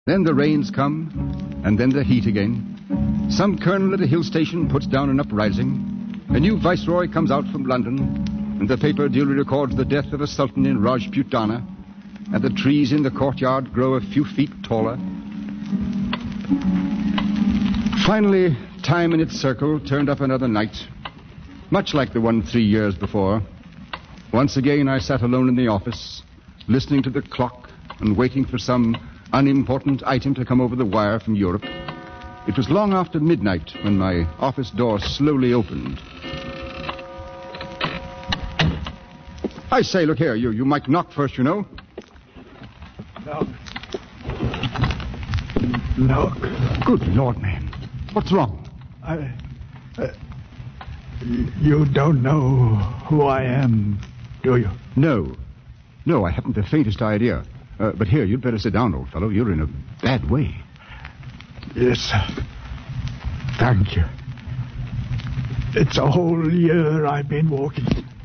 Then the rains come, and then the heat again. Some colonel at a hill station puts down an uprising. A new viceroy comes out from London, and the paper duly records the death of a sultan in Rajputana, and the trees in the courtyard grow a few feet taller. Finally, time in its circle turned up another night, much like the one 3 years before. Once again, I sat alone in the office, listening to the clock and waiting for some unimportant item to come over the wire from Europe. It was long after midnight when my office door slowly opened. I say, look here, you might knock first, you know. No. Good Lord, man. What's wrong? You don't know who I am, do you? No, I haven't the faintest idea. But here, you'd better sit down, old fellow. You're in a bad way. Yes, sir. Thank you. It's a whole year I've been walking.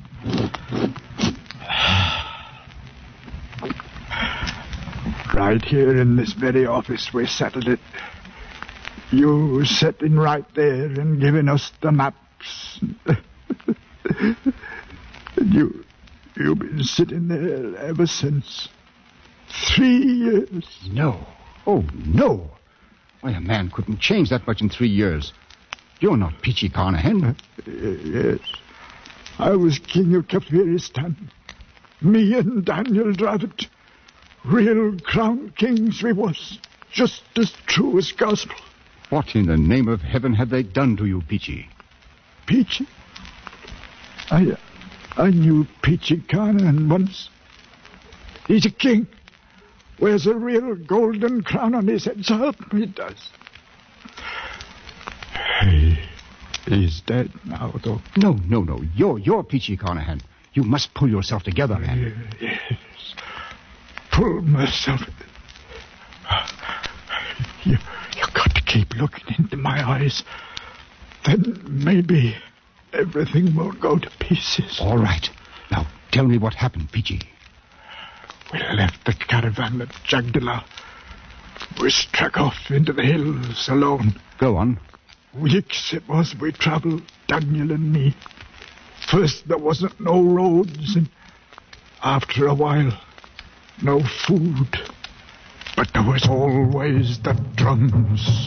Right here in this very office we settled it. You sitting right there and giving us the maps. You've been sitting there ever since. 3 years. No. Oh, no. Why, a man couldn't change that much in 3 years. You're not Peachy Carnahan. Yes. I was king of Kafiristan. Me and Daniel Dravit. Real crown kings we was. Just as true as gospel. What in the name of heaven have they done to you, Peachy? Peachy? I knew Peachy Carnahan once. He's a king. Wears a real golden crown on his head, so help me, he does. He's dead now, though. No. You're Peachy Carnahan. You must pull yourself together, man. Yes. Pull myself. You got to keep looking into my eyes. Then maybe everything will go to pieces. All right. Now, tell me what happened, Peachy. We left the caravan at Jagdala. We struck off into the hills alone. Go on. Weeks it was we travelled, Daniel and me. First there wasn't no roads, and after a while, no food. But there was always the drums.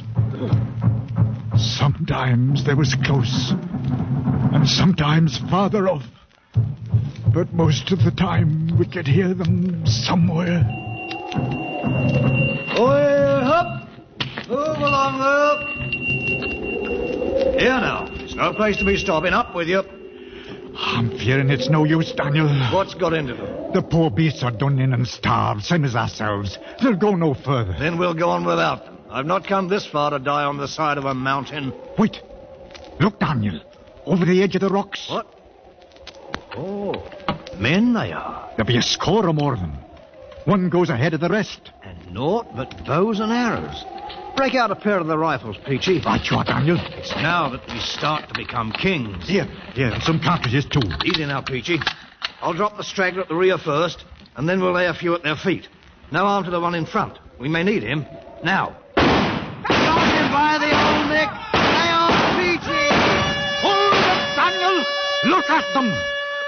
Sometimes they was close, and sometimes farther off. But most of the time we could hear them somewhere. Oi, up! Move along, up! Here now, it's no place to be stopping. Up with you. I'm fearing it's no use, Daniel. What's got into them? The poor beasts are done in and starved, same as ourselves. They'll go no further. Then we'll go on without them. I've not come this far to die on the side of a mountain. Wait. Look, Daniel. Over the edge of the rocks. What? Oh, men they are. There'll be a score or more of them. One goes ahead of the rest. And naught but bows and arrows. Break out a pair of the rifles, Peachy. Right you are, Daniel. It's now that we start to become kings. Here, and some cartridges too. Easy now, Peachy. I'll drop the straggler at the rear first, and then we'll lay a few at their feet. Now arm to the one in front. We may need him. Now. Got him by the old neck. Lay on, Peachy. Hold it, Daniel. Look at them.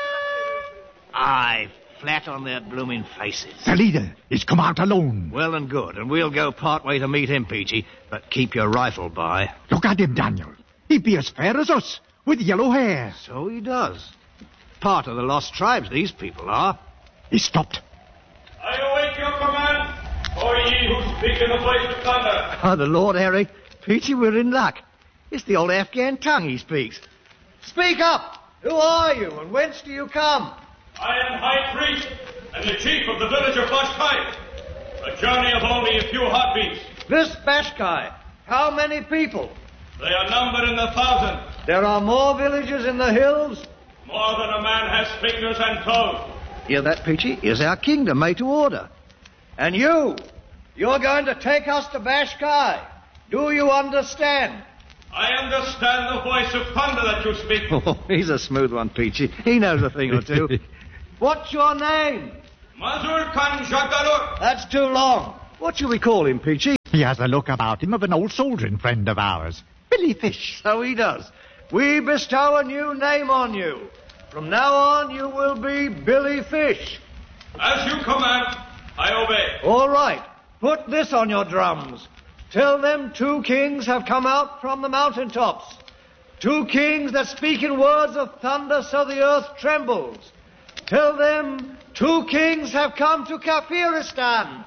Aye, flat on their blooming faces. The leader is come out alone. Well and good, and we'll go part way to meet him, Peachy, but keep your rifle by. Look at him, Daniel. He be as fair as us, with yellow hair. So he does. Part of the lost tribes, these people are. He stopped. I await your command, or ye who speak in the voice of thunder. Oh, the Lord Harry. Peachy, we're in luck. It's the old Afghan tongue he speaks. Speak up! Who are you, and whence do you come? I am High Priest and the chief of the village of Bashkai. A journey of only a few heartbeats. This Bashkai, how many people? They are numbered in the thousand. There are more villages in the hills? More than a man has fingers and toes. Hear that, Peachy? Is our kingdom made to order? And you're going to take us to Bashkai. Do you understand? I understand the voice of thunder that you speak. Oh, he's a smooth one, Peachy. He knows a thing or two. What's your name? Mazur Khan Jagdalur. That's too long. What shall we call him, Peachy? He has the look about him of an old soldiering friend of ours, Billy Fish. So he does. We bestow a new name on you. From now on, you will be Billy Fish. As you command, I obey. All right. Put this on your drums. Tell them 2 kings have come out from the mountaintops. 2 kings that speak in words of thunder so the earth trembles. Tell them 2 kings have come to Kafiristan.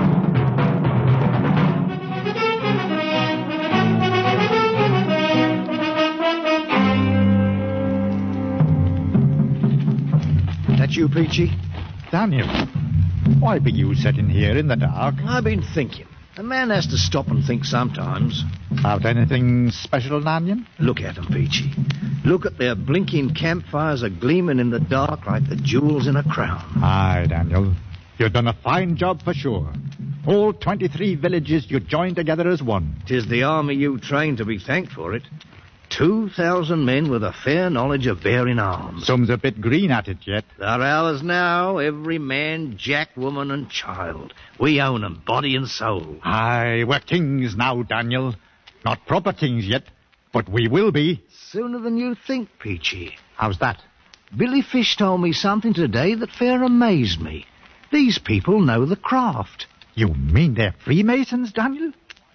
That you, Peachy? Daniel, why be you sitting here in the dark? I've been thinking. A man has to stop and think sometimes. About anything special, Daniel? Look at 'em, Peachy. Look at their blinking campfires a-gleaming in the dark like the jewels in a crown. Aye, Daniel. You've done a fine job for sure. All 23 villages you joined together as one. 'Tis the army you trained to be thanked for it. 2,000 men with a fair knowledge of bearing arms. Some's a bit green at it yet. They're ours now, every man, jack, woman, and child. We own 'em, body and soul. Aye, we're kings now, Daniel. Not proper kings yet, but we will be. Sooner than you think, Peachy. How's that? Billy Fish told me something today that fair amazed me. These people know the craft. You mean they're Freemasons, Daniel?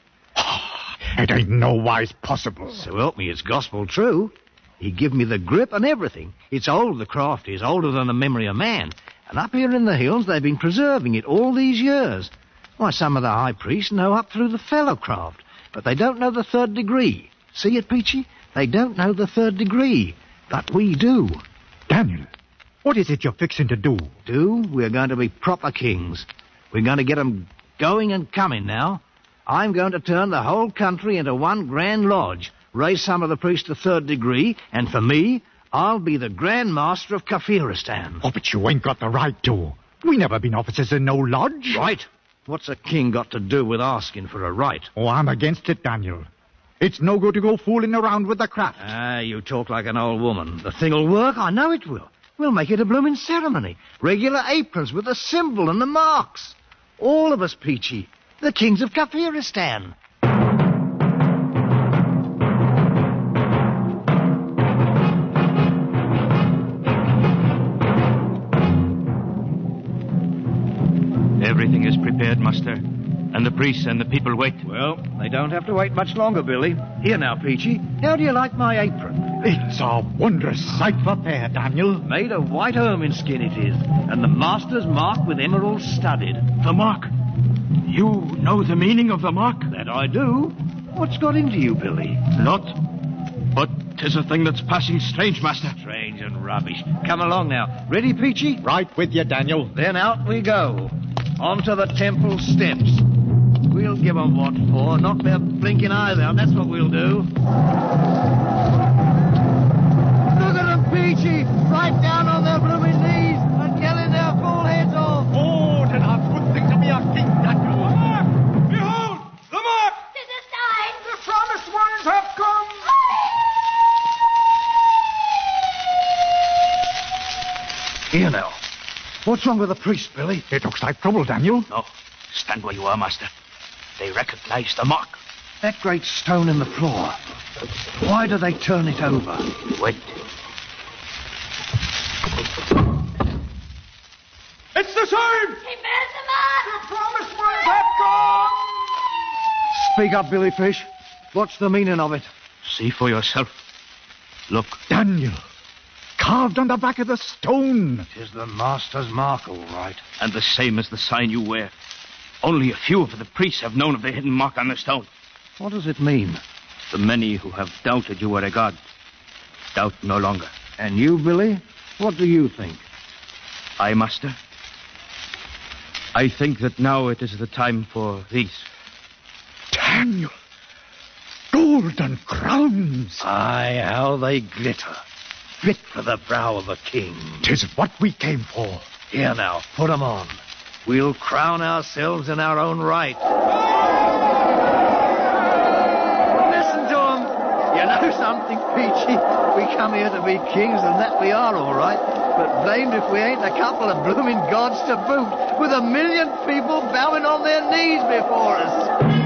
It ain't no wise possible. So help me, it's gospel true. He give me the grip and everything. It's old, the craft is, older than the memory of man. And up here in the hills, they've been preserving it all these years. Why, some of the high priests know up through the fellow craft, but they don't know the 3rd degree. See it, Peachy? They don't know the 3rd degree, but we do. Daniel, what is it you're fixing to do? We're going to be proper kings. We're going to get 'em going and coming now. I'm going to turn the whole country into one grand lodge, raise some of the priests to 3rd degree, and for me, I'll be the Grand Master of Kafiristan. Oh, but you ain't got the right to. We never been officers in no lodge. Right? What's a king got to do with asking for a right? Oh, I'm against it, Daniel. It's no good to go fooling around with the craft. You talk like an old woman. The thing'll work, I know it will. We'll make it a blooming ceremony. Regular aprons with the symbol and the marks. All of us, Peachy. The kings of Kafiristan. Everything is prepared, Master. And the priests and the people wait. Well, they don't have to wait much longer, Billy. Here now, Peachy. How do you like my apron? It's a wondrous sight for fair, Daniel. Made of white ermine skin it is. And the master's mark with emeralds studded. The mark? You know the meaning of the mark? That I do. What's got into you, Billy? Not. But 'tis a thing that's passing strange, Master. Strange and rubbish. Come along now. Ready, Peachy? Right with you, Daniel. Then out we go. Onto the temple steps. We'll give 'em what for. Knock their blinking eyes out. That's what we'll do. Look at 'em, Peachy. Right down on their blooming knees and yelling their full heads off. Oh, then a good thing to be a king, Daniel. The mark! Behold! The mark! Tis a sign. The promised ones have come. Here now. What's wrong with the priest, Billy? It looks like trouble, Daniel. No. Stand where you are, Master. They recognize the mark. That great stone in the floor. Why do they turn it over? Wait. It's the sign! He bears the mark. Promised ones have come. Speak up, Billy Fish. What's the meaning of it? See for yourself. Look. Daniel, carved on the back of the stone. 'Tis the master's mark, all right. And the same as the sign you wear. Only a few of the priests have known of the hidden mark on the stone. What does it mean? The many who have doubted you were a god doubt no longer. And you, Billy? What do you think? I, Master? I think that now it is the time for these. Daniel, golden crowns. Aye, how they glitter. Fit for the brow of a king. 'Tis what we came for. Here now, put 'em on. We'll crown ourselves in our own right. Listen to 'em. You know something, Peachy? We come here to be kings, and that we are, all right. But blamed if we ain't a couple of blooming gods to boot, with 1 million people bowing on their knees before us.